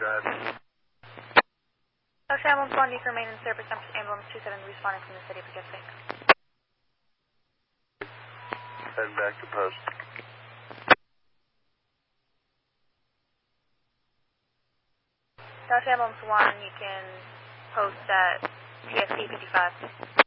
go ahead. Ocean Ambulance 1, need to remain in service. Ambulance 27 responding from the city of Pacific. Heading back to post. Ocean Ambulance 1, you can post at PST 55.